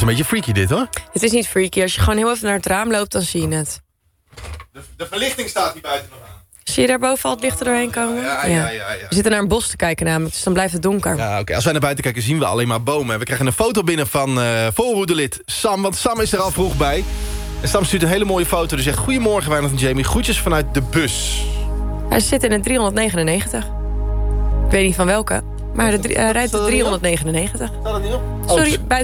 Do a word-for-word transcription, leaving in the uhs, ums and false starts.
is een beetje freaky dit, hoor. Het is niet freaky. Als je gewoon heel even naar het raam loopt, dan zie je het. De, de verlichting staat hier buiten nog aan. Zie je daar boven al het licht er doorheen komen? Ja, ja, ja, ja, ja. We zitten naar een bos te kijken namelijk, dus dan blijft het donker. Ja, oké. Okay. Als wij naar buiten kijken, zien we alleen maar bomen. We krijgen een foto binnen van uh, voorhoedelid Sam, want Sam is er al vroeg bij. En Sam stuurt een hele mooie foto. Die zegt, goedemorgen Wijnand en Jamie, groetjes vanuit de bus. Hij zit in een driehonderdnegenennegentig. Ik weet niet van welke, maar hij uh, rijdt de driehonderdnegenennegentig. Staat het niet op? Sorry, buiten.